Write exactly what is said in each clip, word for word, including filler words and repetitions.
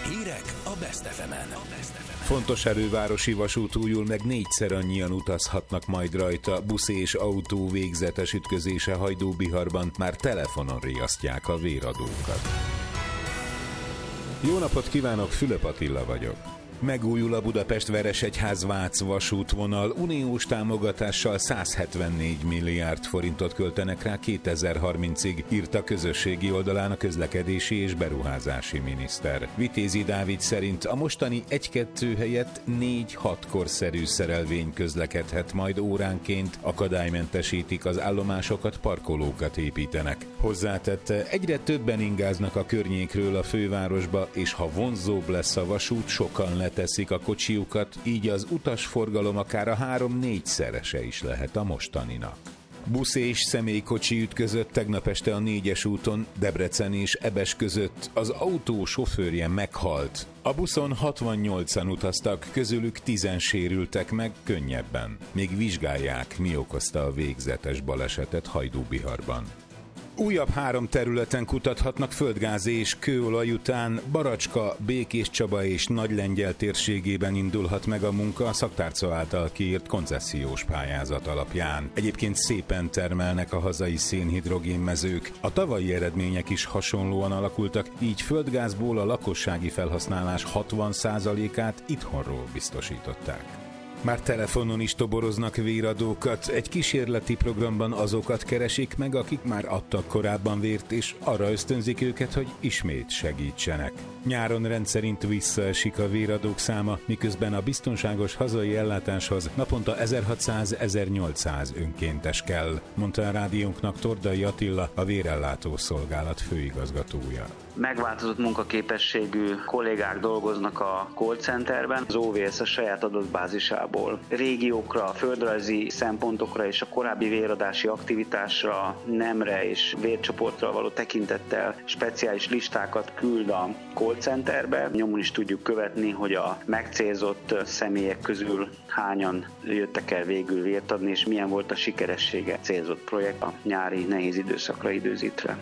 Hírek a Best ef emen. Fontos erővárosi vasút újul, meg négyszer annyian utazhatnak majd rajta. Busz és autó végzetes ütközése Hajdúbiharban, már telefonon riasztják a véradókat. Jó napot kívánok, Fülöp Attila vagyok. Megújul a Budapest-Veresegyház-Vác vasútvonal, uniós támogatással száz hetvennégy milliárd forintot költenek rá kétezer-harmincig, írta közösségi oldalán a közlekedési és beruházási miniszter. Vitézi Dávid szerint a mostani egy-kettő helyett négy-hat korszerű szerelvény közlekedhet majd óránként, akadálymentesítik az állomásokat, parkolókat építenek. Hozzátette, egyre többen ingáznak a környékről a fővárosba, és ha vonzóbb lesz a vasút, sokan leteszik a kocsiukat, így az utasforgalom akár a három-négyszerese is lehet a mostaninak. Busz és személykocsi ütközött tegnap este a négyes úton, Debrecen és Ebes között. Az autó sofőrje meghalt. A buszon hatvannyolcan utaztak, közülük tízen sérültek meg könnyebben. Még vizsgálják, mi okozta a végzetes balesetet Hajdúbiharban. Újabb három területen kutathatnak földgáz és kőolaj után. Baracska, Békéscsaba és Nagylengyel térségében indulhat meg a munka a szaktárca által kiírt koncesziós pályázat alapján. Egyébként szépen termelnek a hazai szénhidrogénmezők. A tavalyi eredmények is hasonlóan alakultak, így földgázból a lakossági felhasználás hatvan százalékát itthonról biztosították. Már telefonon is toboroznak véradókat, egy kísérleti programban azokat keresik meg, akik már adtak korábban vért, és arra ösztönzik őket, hogy ismét segítsenek. Nyáron rendszerint visszaesik a véradók száma, miközben a biztonságos hazai ellátáshoz naponta ezerhatszáz-ezernyolcszáz önkéntes kell, mondta a rádiónknak Tordai Attila, a vérellátó szolgálat főigazgatója. Megváltozott munkaképességű kollégák dolgoznak a call centerben, az o vé es a saját adatbázisából régiókra, földrajzi szempontokra és a korábbi véradási aktivitásra, nemre és vércsoportra való tekintettel speciális listákat küld a call centerbe. Nyomon is tudjuk követni, hogy a megcélzott személyek közül hányan jöttek el végül vért adni, és milyen volt a sikeressége célzott projekt a nyári nehéz időszakra időzítve.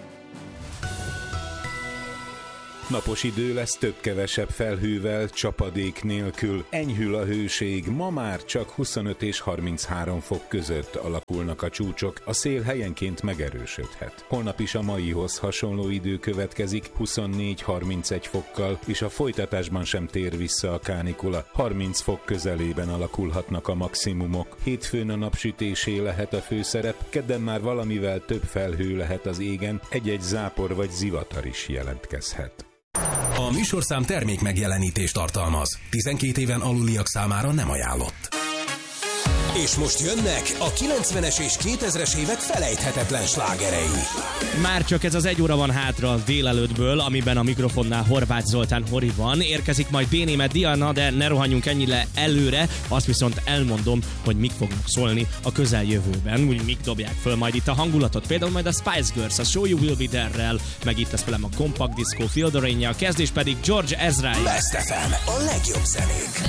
Napos idő lesz több-kevesebb felhővel, csapadék nélkül. Enyhül a hőség, ma már csak huszonöt és harminchárom fok között alakulnak a csúcsok, a szél helyenként megerősödhet. Holnap is a maihoz hasonló idő következik, huszonnégy-harmincegy fokkal, és a folytatásban sem tér vissza a kánikula. harminc fok közelében alakulhatnak a maximumok. Hétfőn a napsütésé lehet a főszerep, kedden már valamivel több felhő lehet az égen, egy-egy zápor vagy zivatar is jelentkezhet. A műsorszám termék megjelenítést tartalmaz. tizenkét éven aluliak számára nem ajánlott. És most jönnek a kilencvenes és kétezres évek felejthetetlen slágerei. Már csak ez az egy óra van hátra délelőttből, amiben a mikrofonnál Horváth Zoltán Hori van. Érkezik majd B-német Diana, de ne rohanjunk ennyire előre. Azt viszont elmondom, hogy mik fognak szólni a közeljövőben, úgy mik dobják föl majd itt a hangulatot. Például majd a Spice Girls, a Show You Will Be There-rel, meg itt lesz velem a Compact Disco, Feel the Rain-ja, a kezdés pedig George Ezra. Best ef em, a legjobb zenék.